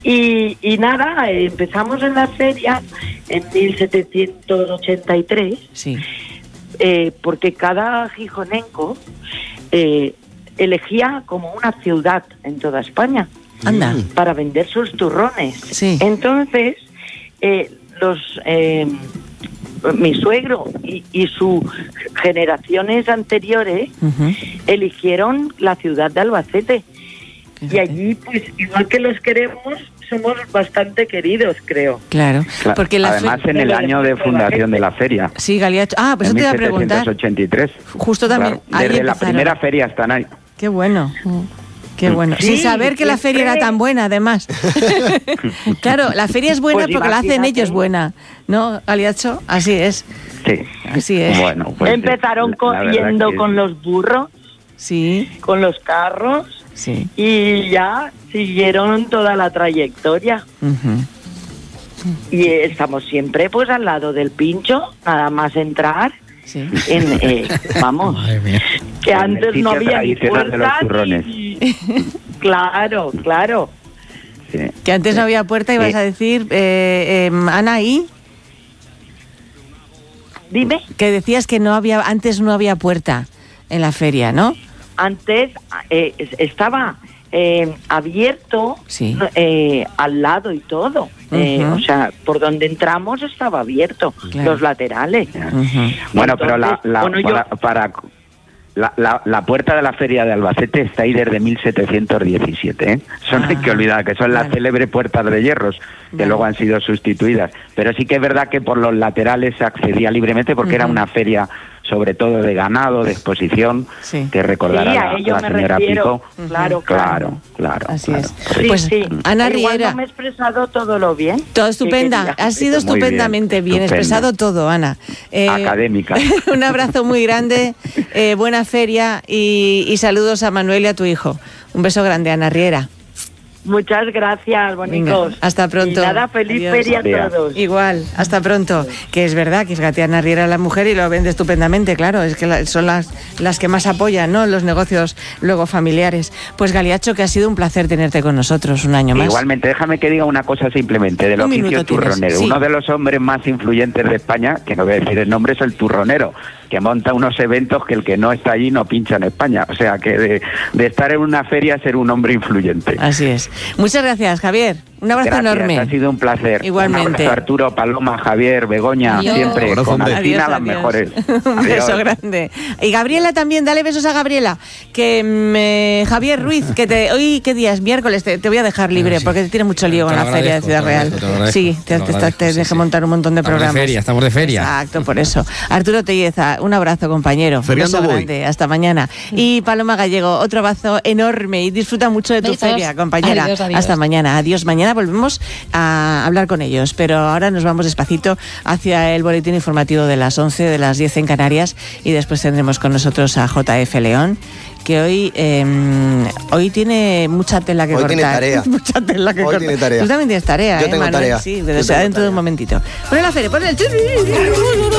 Y nada, empezamos en la feria en 1783, Sí. Porque cada gijonenco elegía como una ciudad en toda España Anda. para vender sus turrones. Sí. Entonces, mi suegro y sus generaciones anteriores Ujú. eligieron la ciudad de Albacete. Y Fíjate. allí, pues, igual que los queremos, somos bastante queridos, creo. Claro, Claro. porque Además, en el año de fundación de la feria, Sí, Galiacho. Ah, pues en eso te iba a preguntar. 1783. Justo también. Claro, ahí desde la empezaron. primera feria hasta ahí. Qué bueno. Qué bueno. Sí, Sin saber que la feria era siempre. tan buena, además. Claro, la feria es buena Pues porque la hacen imagínate. ellos buena. ¿No, Galiacho? Así es. Sí. Así es. Bueno, pues Empezaron la verdad yendo que- con los burros, Sí, con los carros, sí. y ya siguieron toda la trayectoria. Ujú. Y estamos siempre pues al lado del Pincho, nada más entrar. Sí. Vamos, Madre mía. que En el antes sitio no había ni tradicional de los puertas turrones. Claro, claro. Sí. Que antes no había puerta, ibas Sí. a decir, Ana, ¿y? Dime, Que decías que antes no había puerta en la feria, ¿no? antes estaba abierto, Sí. al lado y todo. Ujú. O sea, por donde entramos estaba abierto, Claro. los laterales. Ujú. Bueno, pero Entonces, bueno, la puerta de la feria de Albacete está ahí desde 1717, ¿eh? Eso no hay que olvidar, que son las Vale. célebres puertas de hierros, que Vale. luego han sido sustituidas. Pero sí que es verdad que por los laterales se accedía libremente porque era Ujú. una feria sobre todo de ganado, de exposición, Sí. que recordará Sí, a la ello me señora refiero. Pico. Claro, Claro. Así es. Sí, Pues, sí. Ana Igual Riera. no me he expresado todo lo bien. Todo que estupenda, quería. has sido Muy bien, estupendamente bien, estupendo. expresado todo, Ana. Académica. Un abrazo muy grande, buena feria y saludos a Manuel y a tu hijo. Un beso grande, Ana Riera. Muchas gracias, bonicos. Venga, hasta pronto. Y nada, feliz Adiós. feria a Adiós. todos. Igual, hasta pronto. Que es verdad que fíjate, Ana Riera es la mujer y lo vende estupendamente, claro, es que son las que más apoyan, ¿no?, los negocios luego familiares. Pues Galiacho, que ha sido un placer tenerte con nosotros un año más. Igualmente, déjame que diga una cosa simplemente del Un oficio minuto tienes, turronero. sí. Uno de los hombres más influyentes de España, que no voy a decir el nombre, es el turronero, que monta unos eventos que el que no está allí no pincha en España. O sea, que de estar en una feria ser un hombre influyente. Así es. Muchas gracias, Javier. Un abrazo Gracias, enorme. ha sido un placer. Igualmente. Un abrazo, Arturo, Paloma, Javier, Begoña, Adiós. siempre Abrazo, con hombre. Alcina las Adiós. mejores. Un beso Adiós. grande. Y Gabriela también, dale besos a Gabriela. Que Javier Ruiz, hoy, ¿qué día es? Miércoles, te voy a dejar libre Sí. porque tiene mucho lío Te con lo la feria de agradezco, Ciudad te lo Real. agradezco, te lo agradezco, Sí, te lo agradezco, te sí, dejé sí. montar un montón de programas. Estamos de feria. Exacto, por eso. Arturo Telleza, un abrazo, compañero. Feriando un beso voy. grande. Hasta mañana. Y Paloma Gallego, otro abrazo enorme y disfruta mucho de tu Besos. feria, compañera. Adiós, adiós. Hasta mañana. Adiós. Mañana volvemos a hablar con ellos, pero ahora nos vamos despacito hacia el boletín informativo de las 11, de las 10 en Canarias, y después tendremos con nosotros a JF León, que hoy tiene mucha tela que Hoy cortar. tiene tarea. Mucha tela que Hoy cortar. tiene tarea. Tú también tienes tarea, Yo tengo Manuel? tarea. Sí, Yo pero será tengo dentro de un tarea. momentito. Pon la feria, pon el...